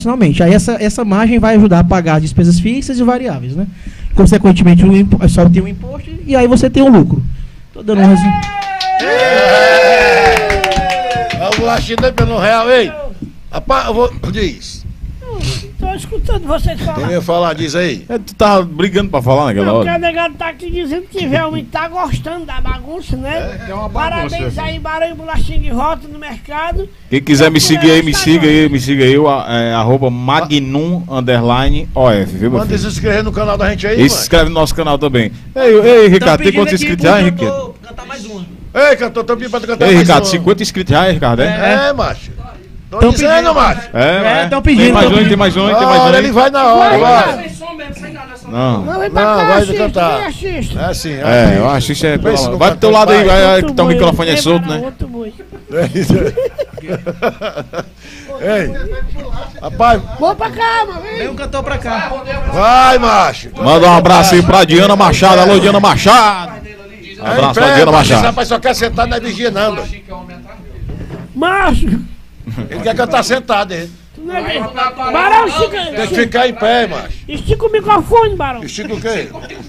Aí essa margem vai ajudar a pagar as despesas fixas e variáveis, né? Consequentemente, só tem um imposto e aí você tem um lucro. Tô dando um resumo. Vamos lá, China pelo real, ei! Rapaz, eu vou. Diz. Tô escutando vocês falar. Quem ia falar, diz aí. Tu tá brigando pra falar naquela Porque o hora? negado tá aqui dizendo que realmente tá gostando da bagunça, né? É uma bagunça. Parabéns aí, Barão Bolachinha de volta no mercado. Quem quiser me seguir aí, me siga aí, arroba magnum_of, viu, meu Manda se filho? inscrever no canal da gente aí, E se inscreve no nosso canal também. Ei, Ricardo, tem quantos inscritos já, hein, Ricardo? Cantar mais uma. Ei, cantor, tô pedindo pra tu cantar Ei, mais Ricardo, uma. 50 inscritos já, hein, Ricardo? É, macho. Tô Tão dizendo, pedindo, macho. tão pedindo, Tem mais tão um, pedindo. tem mais um, tem Olha, mais ele um. vai na hora, vai. Não. Não, vem pra Não, cá, vai assista, cantar. vem, assista. É assim, É, eu acho que é. Vê se não Vai pro teu lado aí, vai. que teu microfone é solto, né? Outro boi. Ei, rapaz, Vou pra cá, mano. Vem um cantor pra cá. vai, macho. Manda um abraço aí pra Diana Machado. Alô, Diana Machado. Um abraço pra Diana Esse Machado. rapaz só quer sentar na vigia, não. Doido. Macho. Ele quer cantar sentado, hein? Barão, Tem que ficar em pé, macho. estica o microfone, Barão. Estica o quê?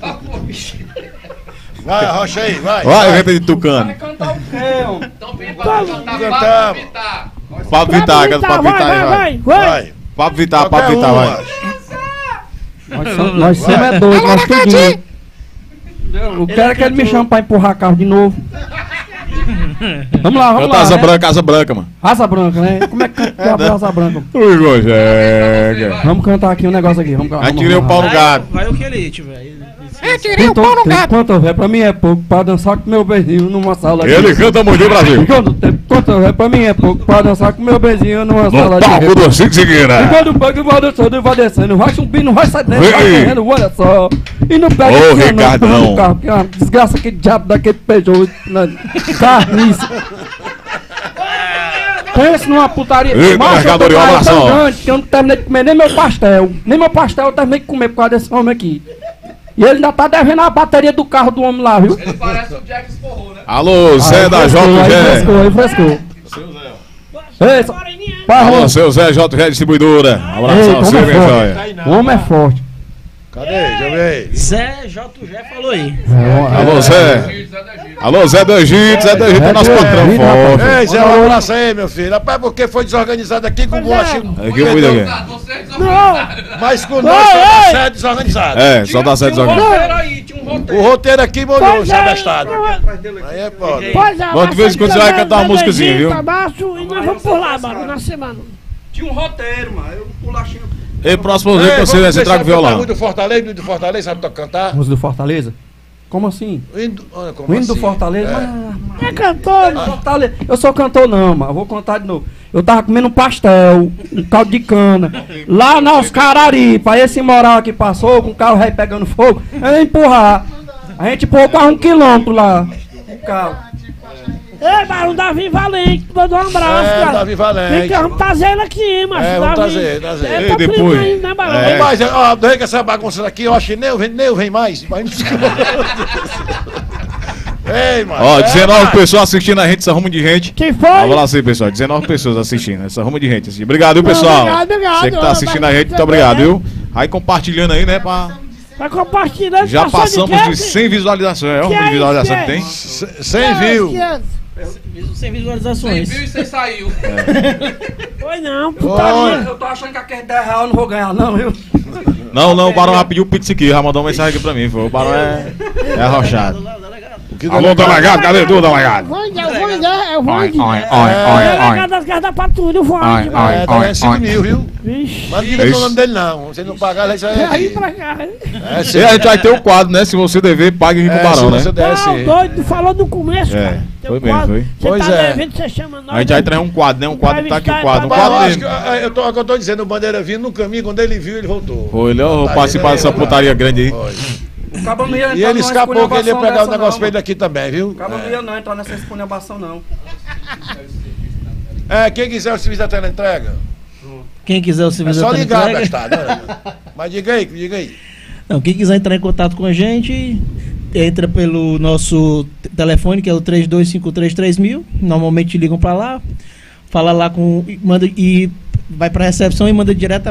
Vai, arrocha aí, vai. Vai, venta de Tucano. Cantar o quê, homem? Cantamos. Pablo Vittar, canta Pablo Vittar aí, vai. Vai. Pablo Vittar, Qualquer Pablo Vittar, um, vai. macho. Nós somos é doidos, nós tudinho. Eu quero que ele me chame pra empurrar carro de novo. Vamos lá, vamos Canta lá. Asa né? Branca, Asa Branca, mano. Raça branca, né? Como é que canta Raça branca? Ui, Gojega. Vamos cantar aqui um negócio aqui. Vamos, Aí tirei o pau no gato. Vai o que ele tiver. Quanto é pra mim é pouco pra dançar com meu beijinho numa sala de Ele canta muito, Brasil. Quanto é pra mim é pouco pra dançar com meu beijinho numa sala No de palco do Cinco E Seguina. quando o bug vai dançando, vai descendo, vai subindo, vai saindo, vai Vem. correndo, olha só. E não pega Ô, esse Ricardão. no carro, que é uma desgraça, aquele diabo daquele Peugeot na carniça. Pensa numa putaria. Eita, Macho, mercadoria, eu tô um abração. tão grande que eu não terminei de comer nem meu pastel. Nem meu pastel eu terminei de comer por causa desse homem aqui. E ele ainda tá devendo a bateria do carro do homem lá, viu? Ele parece o Jack Sporro, né? Alô, Zé da Aí JG. frescou. Ei, só- Alô, seu Zé JG Distribuidora. Um abração a Ei, você, como é minha forte. joia. O homem é forte. Cadê? Deixa eu ver aí. Zé JG falou aí. Alô, Zé. Alô, Zé do Egito. Zé do Egito é nosso patrão forte. Ei, Zé, um abraço aí, meu filho. Rapaz, porque foi desorganizado aqui com o bolachinho. Aqui eu cuido aqui. Você é desorganizado. Mas com nós só dá certo desorganizado. É, só dá certo desorganizado. Aí, tinha um roteiro. O roteiro aqui molhou Pois o é, abestado. Aí é foda. Pois é, Bom, de vez em quando você vai cantar uma musicazinha, viu? Abaixo, e nós vamos por lá, Barão, na semana. Tinha um roteiro, mano. Eu bolachinha. E próximo vez que você traga o violão. O do Fortaleza, o do Fortaleza, sabe cantar? Música do Fortaleza? Como assim? O hino, olha, como O hino do assim? Fortaleza? É. É cantor, Fortaleza. Eu sou cantor não, mano. Eu vou contar de novo. Eu tava comendo um pastel, um caldo de cana, lá na Oscararipa. Aí esse moral aqui passou com o carro rei pegando fogo. Eu ia empurrar. A gente empurrou quase 1 quilômetro lá. O carro. Ei, Barão, Davi Valente, mandou um abraço, É, cara. Davi Valente. Vem cá, vamos trazer ele aqui, macho. É, vamos Davi. trazer. É, Ei, tá depois. primo aí, né, Barão? É. Mas, ó, daí que essa bagunça daqui, eu acho que nem eu vem mais. Ei, mano. Ó, é, 19 mano. pessoas assistindo a gente, essa rumo de gente. Quem foi? Vamos lá assim, pessoal. 19 pessoas assistindo, essa rumo de gente. Assim. Obrigado, viu, pessoal? obrigado. Você que tá assistindo a gente, muito Vai obrigado, ver, viu? Aí compartilhando aí, né, pra... Vai compartilhando. Já passou passamos de quê? 100 visualizações. É o Que número de é visualização isso, que tem? 100 views. Sem visualizações. 100 mil e você saiu. Foi não, putaria. Eu tô achando que aquele 10 reais eu não vou ganhar, não, viu? Não, o Barão já pediu pizza aqui, já mandou uma mensagem aqui pra mim. O Barão é arrochado. Alô, delegado, cadê tu, delegado? Eu vou. Oi, O delegado das garras da patrulha, eu vou. Ai, ai. É, tá ganhando 5 mil, viu? Vixe. Mas não diga o nome dele, não. Se não pagar, ele já Aí é. pra cá. É, sim. E a gente vai ter o quadro, né? Se você dever, pague com o Barão, né? se você der, Não, sim. doido, falou no começo, É, cara. Tem foi um mesmo, quadro. foi. Você Pois tá é. devendo, você chama nós. A gente vai trazer um quadro, né? Um quadro, tá aqui o quadro. Um Mas eu quadro acho dele. que, o que eu tô dizendo, o Bandeira vindo no caminho, quando ele viu, ele voltou. Foi, eu vou participar dessa putaria grande aí. Foi. O cabo não ia E ele escapou que ele ia pegar o negócio pra ele dele. aqui também, viu? O cabo não ia não entrar nessa esculhambação, não. É, quem quiser o serviço da teleentrega, Quem quiser o é serviço só da ligar, teleentrega- bestado. Né? Mas diga aí, diga aí. Não, quem quiser entrar em contato com a gente, entra pelo nosso telefone, que é o 32533000. Normalmente ligam pra lá, fala lá com. Manda e vai pra recepção e manda direto